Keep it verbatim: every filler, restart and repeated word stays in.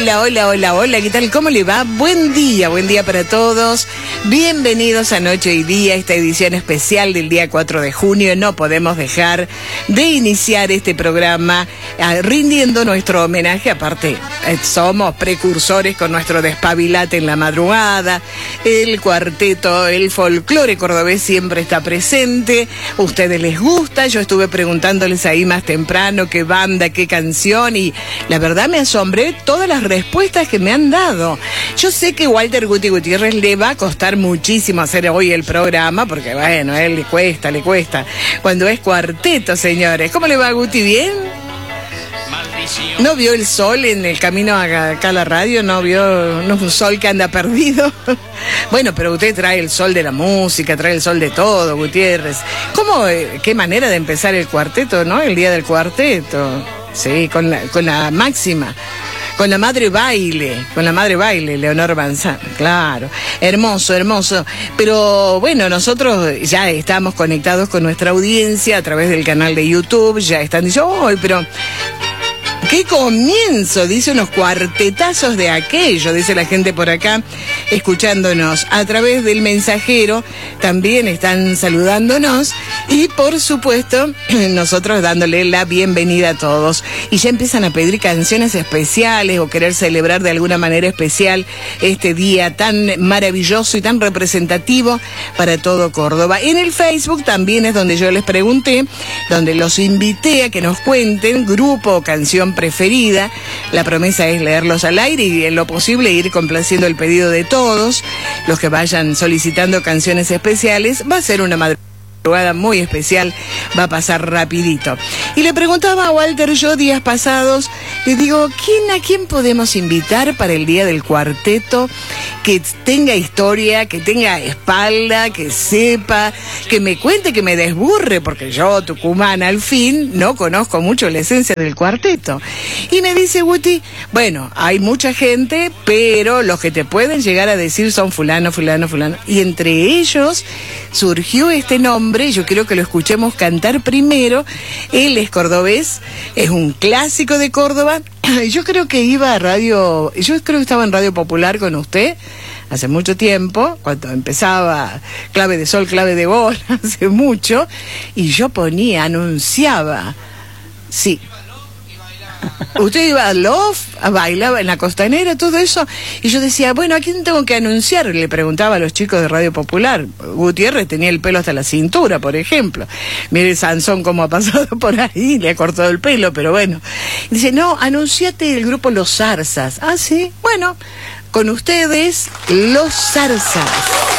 Hola, hola, hola, hola, ¿qué tal? ¿Cómo le va? Buen día, buen día para todos. Bienvenidos a Noche y Día, esta edición especial del día cuatro de junio. No podemos dejar de iniciar este programa eh, rindiendo nuestro homenaje. Aparte, eh, somos precursores con nuestro despabilate en la madrugada. El cuarteto, el folclore cordobés siempre está presente. ¿Ustedes les gusta? Yo estuve preguntándoles ahí más temprano qué banda, qué canción, y la verdad me asombré todas las respuestas que me han dado. Yo sé que Walter Guti Gutiérrez le va a costar muchísimo hacer hoy el programa, porque bueno, a él le cuesta, le cuesta. Cuando es cuarteto, señores. ¿Cómo le va, Guti? ¿Bien? ¿No vio el sol en el camino acá a la radio? ¿No vio no, un sol que anda perdido? Bueno, pero usted trae el sol de la música, trae el sol de todo, Gutiérrez. ¿Cómo, eh, qué manera de empezar el cuarteto, ¿no? El día del cuarteto. Sí, con la, con la máxima. Con la madre baile, con la madre baile, Leonor Manzano, claro, hermoso, hermoso. Pero bueno, nosotros ya estamos conectados con nuestra audiencia a través del canal de YouTube, ya están diciendo, ¡ay, pero qué comienzo! Dice unos cuartetazos de aquello, dice la gente por acá, escuchándonos a través del mensajero, también están saludándonos y por supuesto nosotros dándole la bienvenida a todos. Y ya empiezan a pedir canciones especiales o querer celebrar de alguna manera especial este día tan maravilloso y tan representativo para todo Córdoba. En el Facebook también es donde yo les pregunté, donde los invité a que nos cuenten grupo o canción preferida. La promesa es leerlos al aire y en lo posible ir complaciendo el pedido de todos los que vayan solicitando canciones especiales. Va a ser una madrugada muy especial, va a pasar rapidito. Y le preguntaba a Walter yo días pasados, le digo, ¿quién a quién podemos invitar para el día del cuarteto que tenga historia, que tenga espalda, que sepa, que me cuente, que me desburre, porque yo, tucumana al fin, no conozco mucho la esencia del cuarteto? Y me dice Guti, bueno, hay mucha gente, pero los que te pueden llegar a decir son fulano, fulano, fulano. Y entre ellos surgió este nombre. Yo quiero que lo escuchemos cantar primero. Él es cordobés, es un clásico de Córdoba. Yo creo que iba a radio, yo creo que estaba en Radio Popular con usted hace mucho tiempo, cuando empezaba Clave de Sol, Clave de Bola, hace mucho, y yo ponía, anunciaba, sí. Usted iba a Love, a bailaba en la Costanera, todo eso, y yo decía, bueno, ¿a quién tengo que anunciar? Le preguntaba a los chicos de Radio Popular. Gutiérrez tenía el pelo hasta la cintura, por ejemplo. Mire Sansón cómo ha pasado por ahí, le ha cortado el pelo, pero bueno. Y dice, no, anunciate el grupo Los Zarzas. Ah, sí, bueno, con ustedes, Los Zarzas.